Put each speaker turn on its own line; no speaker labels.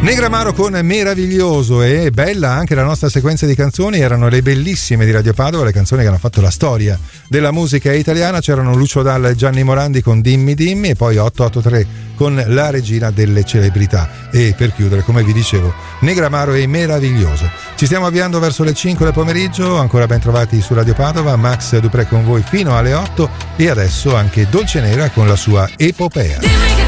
Negramaro con Meraviglioso, e bella anche la nostra sequenza di canzoni. Erano le bellissime di Radio Padova, le canzoni che hanno fatto la storia della musica italiana. C'erano Lucio Dalla e Gianni Morandi con Dimmi Dimmi, e poi 883 con La regina delle celebrità, e per chiudere, come vi dicevo, Negramaro e Meraviglioso. Ci stiamo avviando verso le 5 del pomeriggio, ancora ben trovati su Radio Padova. Max Dupré con voi fino alle 8, e adesso anche Dolce Nera con la sua Epopea.